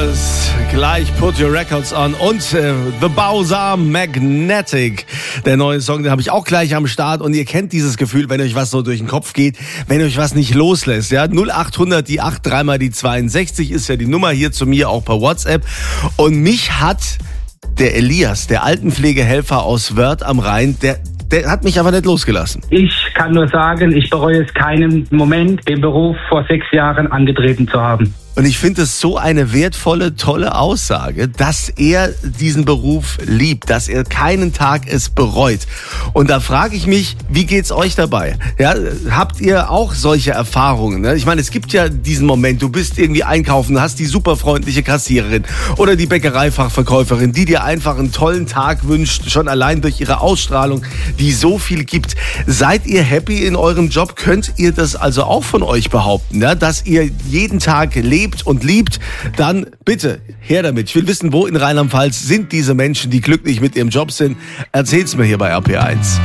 Elias, gleich Put Your Records On und The Balsam Magnetic. Der neue Song, den habe ich auch gleich am Start und ihr kennt dieses Gefühl, wenn euch was so durch den Kopf geht, wenn euch was nicht loslässt. Ja? 0800 die 8 3 mal die 62 ist ja die Nummer hier zu mir, auch per WhatsApp. Und mich hat der Elias, der Altenpflegehelfer aus Wörth am Rhein, der hat mich aber nicht losgelassen. Ich kann nur sagen, ich bereue es keinen Moment, den Beruf vor 6 Jahren angetreten zu haben. Und ich finde es so eine wertvolle, tolle Aussage, dass er diesen Beruf liebt, dass er keinen Tag es bereut. Und da frage ich mich, wie geht's euch dabei? Ja, habt ihr auch solche Erfahrungen? Ne? Ich meine, es gibt ja diesen Moment, du bist irgendwie einkaufen, hast die super freundliche Kassiererin oder die Bäckereifachverkäuferin, die dir einfach einen tollen Tag wünscht, schon allein durch ihre Ausstrahlung, die so viel gibt. Seid ihr happy in eurem Job? Könnt ihr das also auch von euch behaupten, ja? Dass ihr jeden Tag lebt und liebt, dann bitte her damit. Ich will wissen, wo in Rheinland-Pfalz sind diese Menschen, die glücklich mit ihrem Job sind. Erzählt's mir hier bei RP1.